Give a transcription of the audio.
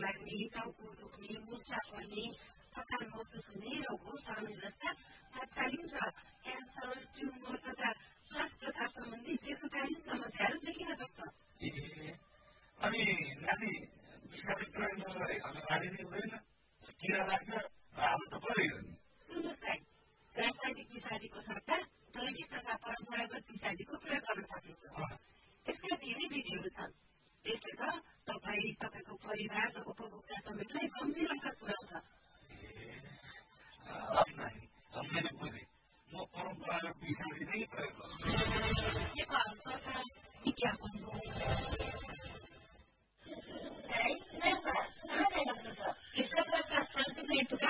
लाग्ने, टाउको दुख्ने, मुसा पर्ने, थकान महसुस हुने र होस हराउने जस्ता तत्कालीन र क्यान्सर, ट्युमर तथा श्वास प्रश्वास सम्बन्धी दीर्घकालीन समस्याहरू देखिन सक्छ। अनि नानी विषादी प्रयोग नगरे नानी हुँदैन, किरा लाग्छ, हाल त पऱ्यो नि। सुन्नुहोस् भाइ, रासायनिक विषादीको सट्टा जैविक तथा परम्परागत विषादीको प्रयोग गर्न सकिन्छ। यसका धेरै विधिहरू छन्। त्यसले त तपाईँ, तपाईँको परिवार र उपभोक्ता समेतलाई गम्भीर असर पुर्याउँछ। मैले बुझेँ, म परम्परागत विषादी नै प्रयोग गर्छु। के भन्नुपर्छ विज्ञापन हो। कृषक र शान्तिजय